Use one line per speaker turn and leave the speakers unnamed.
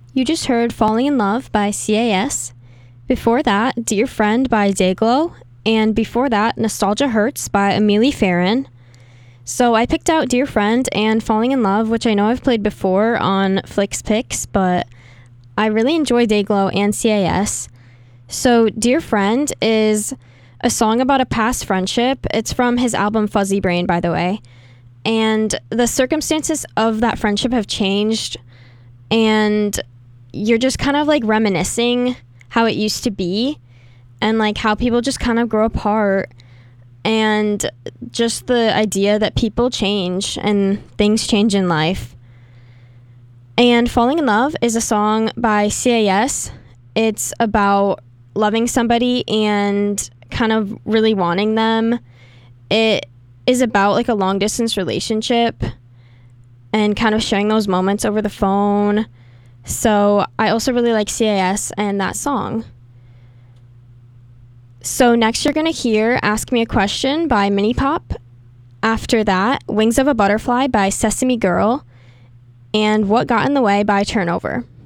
You just heard Falling in Love by CAS. Before that, Dear Friend by Dayglow. And before that, Nostalgia Hurts by Amelie Farron. So I picked out Dear Friend and Falling in Love, which I know I've played before on Flix Picks, but I really enjoy Dayglow and CAS. So Dear Friend is a song about a past friendship. It's from his album Fuzzy Brain, by the way. And the circumstances of that friendship have changed, and you're just kind of like reminiscing how it used to be and like how people just kind of grow apart, and just the idea that people change and things change in life. And Falling in Love is a song by CAS. It's about loving somebody and kind of really wanting them. It is about like a long distance relationship and kind of sharing those moments over the phone. So I also really like CAS and that song. So next you're going to hear Ask Me a Question by Mini Pop. After that, Wings of a Butterfly by Sesame Girl. And What Got in the Way by Turnover.